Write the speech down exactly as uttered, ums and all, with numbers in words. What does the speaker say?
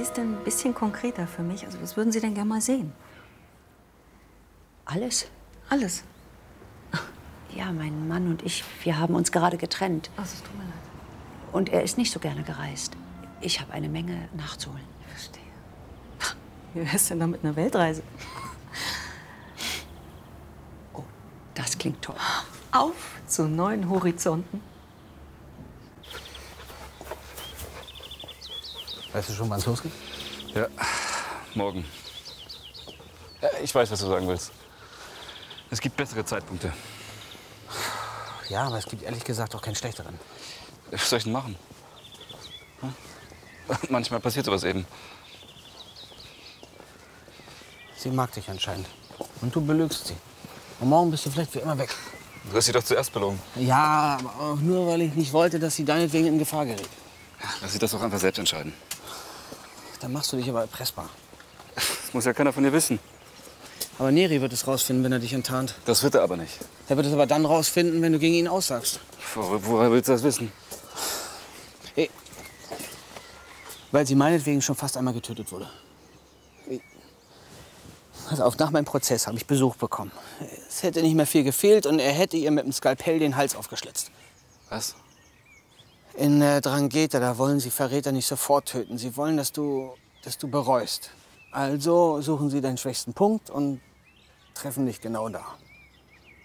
Sie es denn ein bisschen konkreter für mich? Also, was würden Sie denn gerne mal sehen? Alles? Alles. Ja, mein Mann und ich, wir haben uns gerade getrennt. Ach, es tut mir leid. Und er ist nicht so gerne gereist. Ich habe eine Menge nachzuholen. Ich verstehe. Wie wär's denn da mit einer Weltreise? Oh, das klingt toll. Auf zu neuen Horizonten. Weißt du schon, wann es losgeht? Ja, morgen. Ja, ich weiß, was du sagen willst. Es gibt bessere Zeitpunkte. Ja, aber es gibt ehrlich gesagt auch keinen schlechteren. Was soll ich denn machen? Hm? Manchmal passiert sowas eben. Sie mag dich anscheinend. Und du belügst sie. Und morgen bist du vielleicht für immer weg. Du hast sie doch zuerst belogen. Ja, aber auch nur, weil ich nicht wollte, dass sie deinetwegen in Gefahr gerät. Lass sie das doch einfach selbst entscheiden. Dann machst du dich aber erpressbar. Das muss ja keiner von dir wissen. Aber Neri wird es rausfinden, wenn er dich enttarnt. Das wird er aber nicht. Er wird es aber dann rausfinden, wenn du gegen ihn aussagst. Wo, woher willst du das wissen? Hey. Weil sie meinetwegen schon fast einmal getötet wurde. Pass auf, nach meinem Prozess habe ich Besuch bekommen. Es hätte nicht mehr viel gefehlt und er hätte ihr mit dem Skalpell den Hals aufgeschlitzt. Was? In äh, Drangheta, da wollen sie Verräter nicht sofort töten. Sie wollen, dass du, dass du bereust. Also suchen sie deinen schwächsten Punkt und treffen dich genau da.